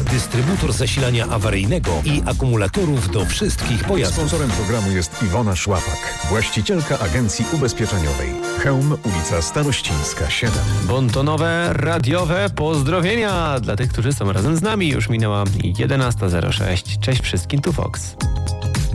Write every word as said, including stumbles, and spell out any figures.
dystrybutor zasilania awaryjnego i akumulatorów do wszystkich pojazdów. Sponsorem programu jest Iwona Szłapak, właścicielka agencji ubezpieczeniowej. Chełm, ulica Starościńska, siedem. Bontonowe, radiowe pozdrowienia dla tych, którzy są razem z nami. Już minęła jedenasta zero sześć. Cześć wszystkim, tu Fox.